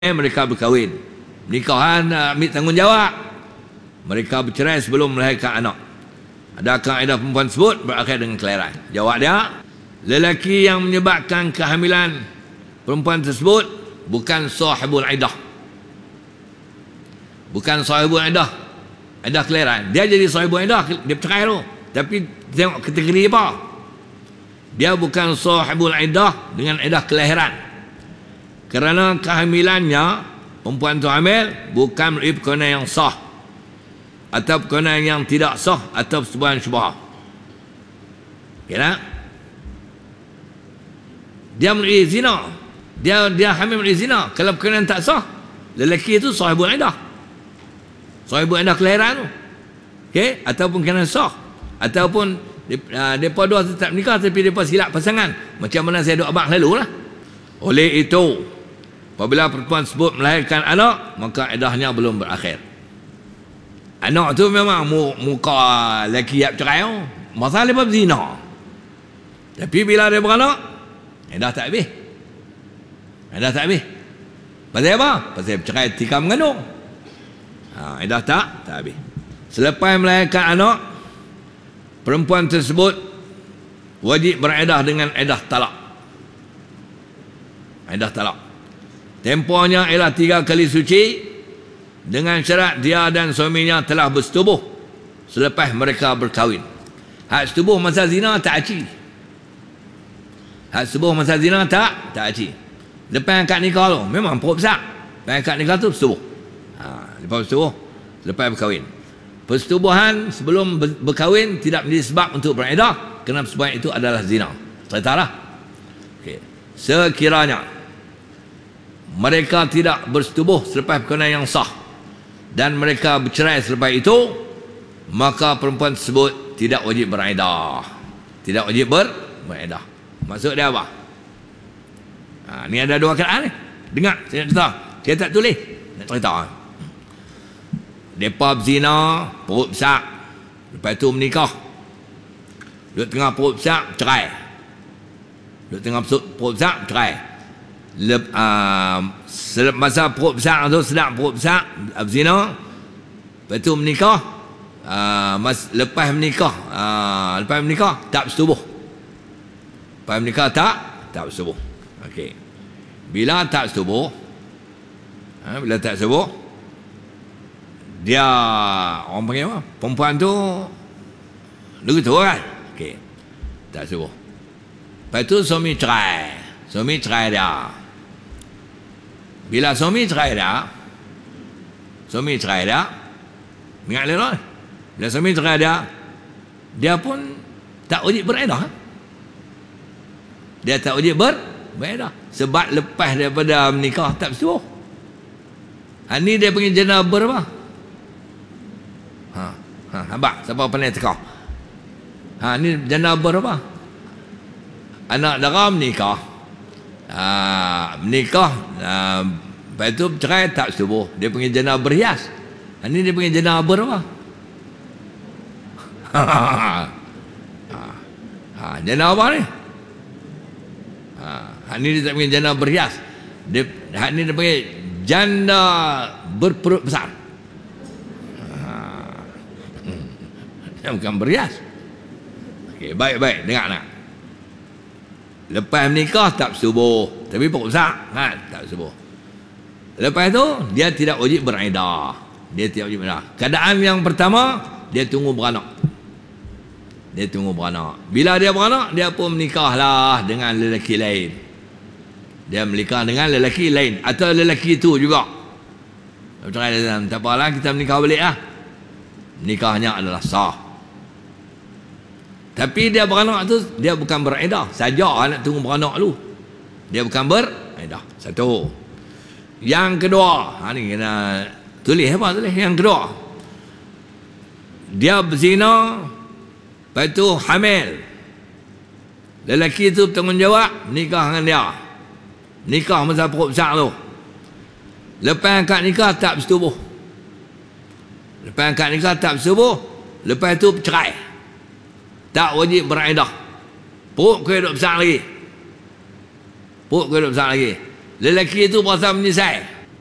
mereka berkahwin, nikahan ambil tanggungjawab, mereka bercerai sebelum melahirkan anak. Adakah kaedah perempuan tersebut berakhir dengan kelahiran? Jawab dia, lelaki yang menyebabkan kehamilan perempuan tersebut bukan sahibul iddah. Bukan sahibul iddah, iddah kelahiran. Dia jadi sahibul iddah, dia bercerai tu. Tapi tengok kategori apa? Dia bukan sahibul iddah dengan iddah kelahiran. Kerana kehamilannya, perempuan itu hamil bukan melalui perkahwinan yang sah atau perkahwinan yang tidak sah atau persetubuhan syubhah. Okey tak? Dia melalui zina. Dia hamil melalui zina. Kalau perkahwinan tak sah, lelaki itu sahibul iddah. Sahibul iddah kelahiran tu. Okey, ataupun perkahwinan sah, ataupun mereka dua tetap nikah tapi mereka silap pasangan. Macam mana saya duk abang lalu lah. Oleh itu, apabila perempuan tersebut melahirkan anak, maka iddahnya belum berakhir. Anak tu memang muka lelaki yang cerai tu, masalah dia berzina. Tapi bila dia beranak, iddah tak habis. Iddah tak habis. Pasal apa? Pasal bercerai ketika mengandung. Iddah tak habis. Selepas melahirkan anak, perempuan tersebut wajib beriddah dengan iddah talak. Iddah talak. Tempohnya ialah 3 kali suci dengan syarat dia dan suaminya telah bersetubuh selepas mereka berkahwin. Hak setubuh masa zina tak aci. Hak setubuh masa zina tak aci. Lepas akad nikah tu memang perut besar. Lepas akad nikah tu bersetubuh. Lepas bersetubuh, lepas berkahwin. Persetubuhan sebelum berkahwin tidak menjadi sebab untuk beriddah kerana persetubuhan itu adalah zina. Ceritalah. Okey. Sekiranya mereka tidak bersetubuh selepas perkahwinan yang sah dan mereka bercerai selepas itu, maka perempuan tersebut tidak wajib beriddah. Tidak wajib beriddah. Maksud dia apa? Ni ada 2 keadaan ni. Dengar saya nak cerita. Saya tak tulis, nak cerita. Mereka berzina, perut besar. Lepas itu menikah. Duduk tengah perut besar, cerai. Duduk tengah perut besar, cerai. Masa perut besar tu, sedang perut besar berzina, lepas tu menikah. Lepas menikah tak bersetubuh. Lepas menikah tak bersetubuh. Okey. Bila tak bersetubuh, dia orang panggil apa? Perempuan tu begitu kan? Okey. Tak bersetubuh. Lepas tu suami cerai dia. Bila suami cerai dia, ingat dia. Bila suami cerai dia pun tak wajib beriddah. Dia tak wajib beriddah sebab lepas daripada menikah tak bersetubuh. Ni dia panggil jana berapa? Abang, siapa pandai teka? Ni jana berapa? Anak dara menikah. Lepas itu bercerai tak bersetubuh. Dia panggil jana berhias. Ini dia panggil jana berapa? Jana apa ni? Ini dia tak panggil jana berhias. Ini dia panggil janda berperut besar. Dia bukan berhias. Okey, baik-baik, dengar nak. Lepas menikah tak bersetubuh, tapi perut besar tak bersetubuh. Lepas tu dia tidak wajib beriddah. Keadaan yang pertama, dia tunggu beranak. Bila dia beranak, dia pun menikahlah dengan lelaki lain. Dia menikah dengan lelaki lain atau lelaki itu juga. Tak apalah, kita menikah balik lah. Nikahnya adalah sah. Tapi dia beranak tu, dia bukan beriddah saja, nak tunggu beranak dulu. Dia bukan beriddah. Satu. Yang kedua, ni kena tulis apa tulis? Yang kedua, dia berzina, lepas tu hamil. Lelaki tu bertanggungjawab nikah dengan dia. Nikah masa perut besar tu. Lepas akad nikah tak bersetubuh. Lepas tu bercerai. Tak wajib beriddah. Perut kau duduk besar lagi. Lelaki itu berasa menyesal.